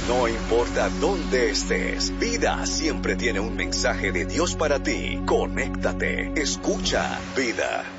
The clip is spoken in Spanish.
No importa dónde estés, Vida siempre tiene un mensaje de Dios para ti. Conéctate, escucha Vida.